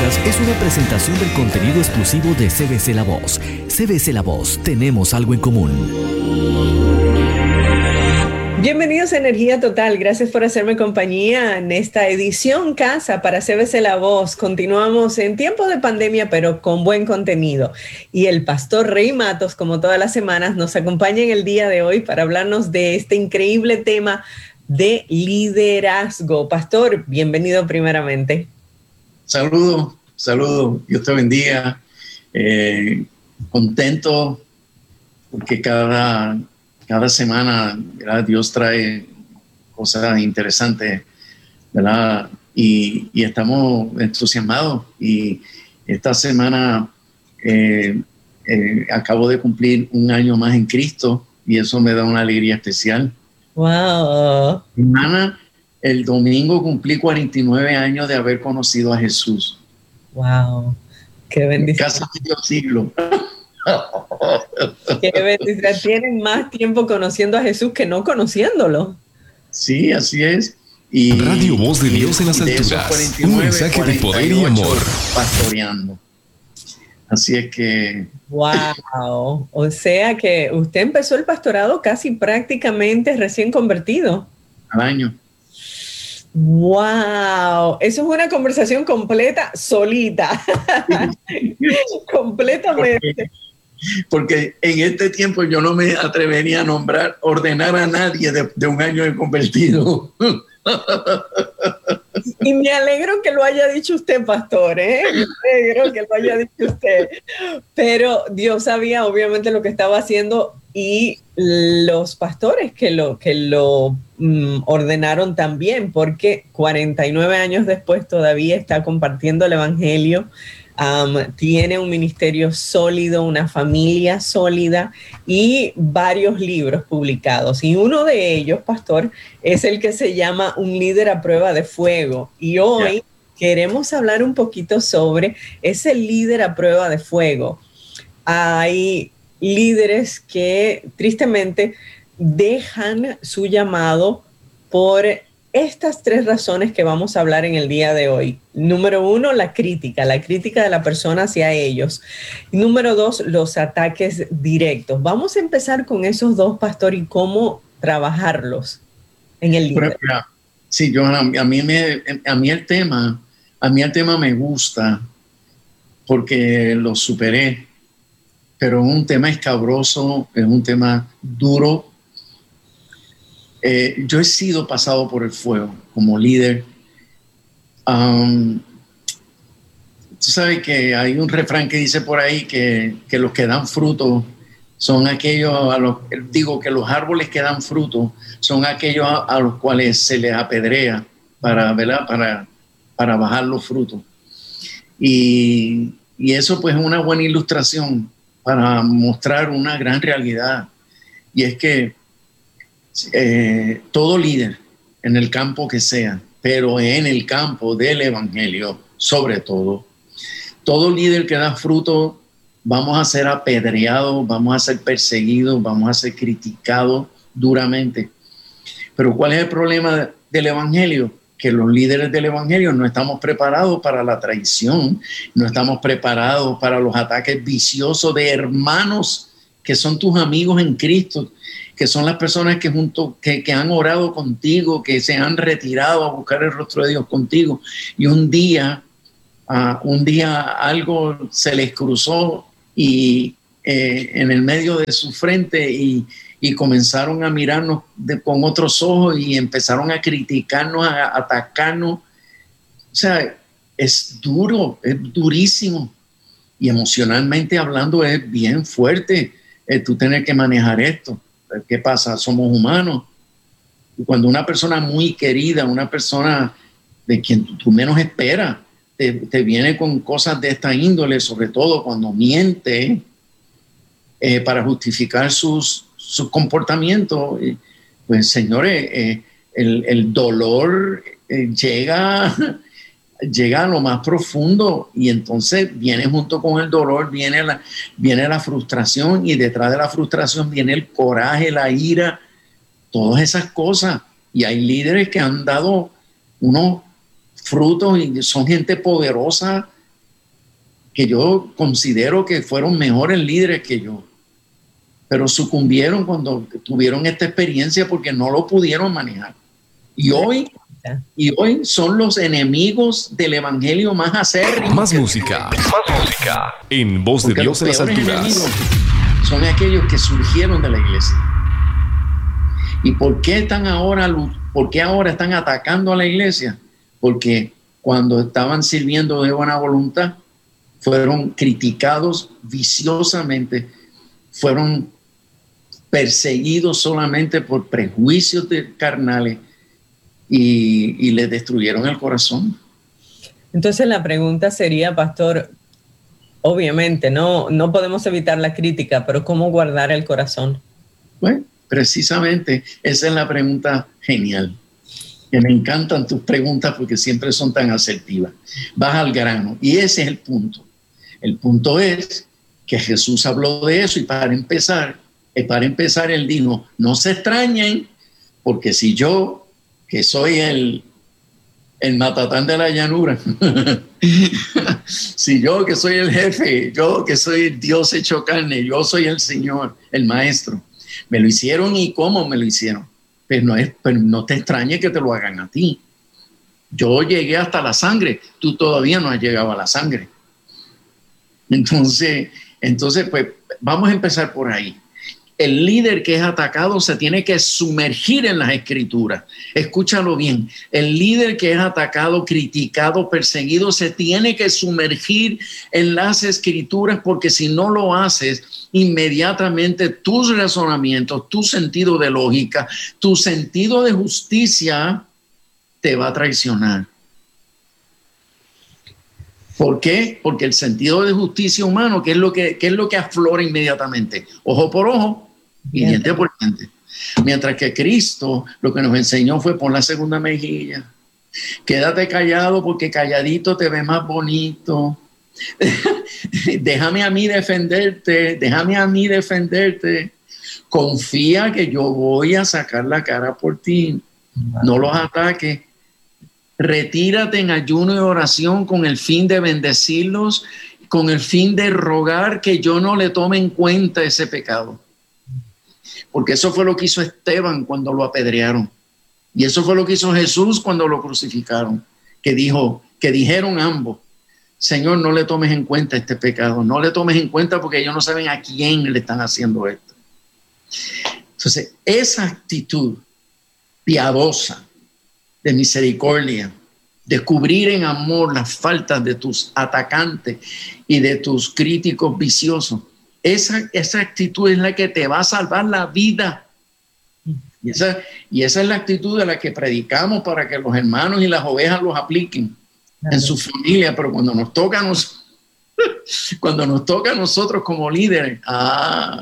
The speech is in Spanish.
Podcast es una presentación del contenido exclusivo de CBC La Voz. CBC La Voz, tenemos algo en común. Bienvenidos a Energía Total, gracias por hacerme compañía en esta edición Casa para CBC La Voz. Continuamos en tiempos de pandemia, pero con buen contenido. Y el pastor Rey Matos, como todas las semanas, nos acompaña en el día de hoy para hablarnos de este increíble tema de liderazgo. Pastor, bienvenido primeramente. Saludos, Dios te bendiga. Contento porque cada semana, ¿verdad? Dios trae cosas interesantes, ¿verdad? Y estamos entusiasmados. Y esta semana acabo de cumplir un año más en Cristo y eso me da una alegría especial. ¡Wow! Hermana, el domingo cumplí 49 años de haber conocido a Jesús. ¡Wow! ¡Qué bendición! Casi medio siglo. ¡Qué bendición! Tienen más tiempo conociendo a Jesús que no conociéndolo. Sí, así es. Y Radio Voz de Dios en las alturas. 49, un mensaje de poder y amor. Pastoreando. Así es que... ¡Wow! O sea que usted empezó el pastorado casi prácticamente recién convertido. Al año. ¡Wow! Eso es una conversación completa, solita. Completamente. Porque en este tiempo yo no me atrevería a ordenar a nadie de un año de convertido. Y me alegro que lo haya dicho usted, pastor, ¿eh? Me alegro que lo haya dicho usted. Pero Dios sabía obviamente lo que estaba haciendo y los pastores que lo ordenaron también, porque 49 años después todavía está compartiendo el evangelio. Tiene un ministerio sólido, una familia sólida y varios libros publicados. Y uno de ellos, pastor, es el que se llama Un líder a prueba de fuego. Y hoy queremos hablar un poquito sobre ese líder a prueba de fuego. Hay líderes que tristemente dejan su llamado por estas tres razones que vamos a hablar en el día de hoy. Número uno, la crítica de la persona hacia ellos. Número dos, los ataques directos. Vamos a empezar con esos dos, pastor, y cómo trabajarlos en el líder. Sí, Johanna, a mí el tema me gusta porque lo superé, pero es un tema escabroso, es un tema duro. Yo he sido pasado por el fuego como líder. Tú sabes que hay un refrán que dice por ahí que los que dan fruto son aquellos que los árboles que dan fruto son aquellos a los cuales se les apedrea para bajar los frutos. Y eso pues es una buena ilustración para mostrar una gran realidad. Y es que todo líder en el campo que sea, pero en el campo del evangelio, sobre todo líder que da fruto, vamos a ser apedreados, vamos a ser perseguidos, vamos a ser criticados duramente. Pero ¿cuál es el problema del evangelio? Que los líderes del evangelio no estamos preparados para la traición, no estamos preparados para los ataques viciosos de hermanos que son tus amigos en Cristo, que son las personas que han orado contigo, que se han retirado a buscar el rostro de Dios contigo, y un día algo se les cruzó y en el medio de su frente y comenzaron a mirarnos con otros ojos y empezaron a criticarnos, a atacarnos. O sea, es duro, es durísimo, y emocionalmente hablando es bien fuerte tú tener que manejar esto. ¿Qué pasa? Somos humanos. Y cuando una persona muy querida, una persona de quien tú menos esperas, te viene con cosas de esta índole, sobre todo cuando miente para justificar sus comportamientos, pues señores, el dolor llega a lo más profundo, y entonces viene junto con el dolor, viene la frustración, y detrás de la frustración viene el coraje, la ira, todas esas cosas. Y hay líderes que han dado unos frutos y son gente poderosa que yo considero que fueron mejores líderes que yo, pero sucumbieron cuando tuvieron esta experiencia porque no lo pudieron manejar. Y hoy son los enemigos del evangelio más acérrimos. Más música en Voz de Dios en las alturas. Son aquellos que surgieron de la iglesia. ¿Y por qué ahora están atacando a la iglesia? Porque cuando estaban sirviendo de buena voluntad, fueron criticados viciosamente, fueron perseguidos solamente por prejuicios carnales y les destruyeron el corazón. Entonces la pregunta sería, pastor, obviamente no podemos evitar la crítica, pero ¿cómo guardar el corazón? Bueno, precisamente esa es la pregunta genial. Que me encantan tus preguntas porque siempre son tan asertivas. Vas al grano y ese es el punto. El punto es que Jesús habló de eso y para empezar él dijo, no se extrañen porque si yo, que soy el matatán de la llanura, si yo que soy el jefe, yo que soy el Dios hecho carne, yo soy el Señor, el Maestro, me lo hicieron y cómo me lo hicieron. Pero no te extrañes que te lo hagan a ti. Yo llegué hasta la sangre, tú todavía no has llegado a la sangre. Entonces, pues vamos a empezar por ahí. El líder que es atacado se tiene que sumergir en las escrituras. Escúchalo bien. El líder que es atacado, criticado, perseguido, se tiene que sumergir en las escrituras porque si no lo haces, inmediatamente tus razonamientos, tu sentido de lógica, tu sentido de justicia te va a traicionar. ¿Por qué? Porque el sentido de justicia humano, ¿qué es lo que aflora inmediatamente? Ojo por ojo y diente por diente. Mientras que Cristo lo que nos enseñó fue pon la segunda mejilla. Quédate callado porque calladito te ve más bonito. Déjame a mí defenderte. Confía que yo voy a sacar la cara por ti. No los ataques. Retírate en ayuno y oración con el fin de bendecirlos, con el fin de rogar que yo no le tome en cuenta ese pecado. Porque eso fue lo que hizo Esteban cuando lo apedrearon. Y eso fue lo que hizo Jesús cuando lo crucificaron. Que dijeron ambos, Señor, no le tomes en cuenta este pecado. No le tomes en cuenta porque ellos no saben a quién le están haciendo esto. Entonces, esa actitud piadosa, de misericordia, descubrir en amor las faltas de tus atacantes y de tus críticos viciosos. Esa actitud es la que te va a salvar la vida. Y esa es la actitud de la que predicamos para que los hermanos y las ovejas los apliquen en su familia, pero cuando nos toca a nosotros como líderes,